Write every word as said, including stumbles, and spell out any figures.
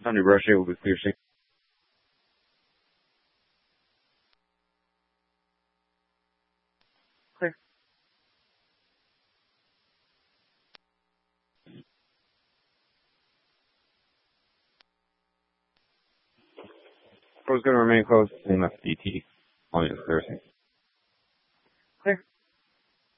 Time to brush it will be clear shape. Clear. Door's going to remain closed and left D T on your clear. Clear.